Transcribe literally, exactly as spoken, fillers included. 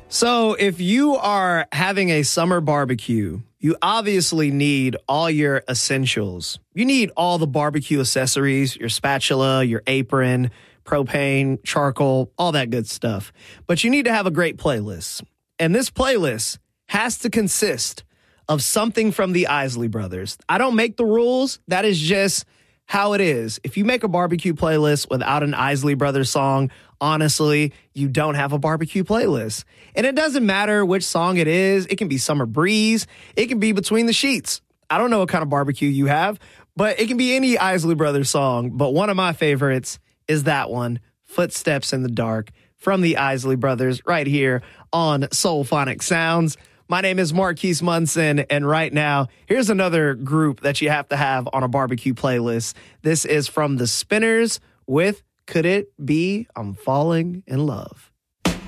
So if you are having a summer barbecue, you obviously need all your essentials. You need all the barbecue accessories, your spatula, your apron, propane, charcoal, all that good stuff. But you need to have a great playlist. And this playlist has to consist of something from the Isley Brothers. I don't make the rules. That is just how it is. If you make a barbecue playlist without an Isley Brothers song, honestly, you don't have a barbecue playlist. And it doesn't matter which song it is. It can be Summer Breeze. It can be Between the Sheets. I don't know what kind of barbecue you have, but it can be any Isley Brothers song. But one of my favorites is that one, Footsteps in the Dark, from the Isley Brothers, right here on Soulphonic Sounds. My name is Marquise Munson, and right now, here's another group that you have to have on a barbecue playlist. This is from the Spinners with Could It Be I'm Falling in Love.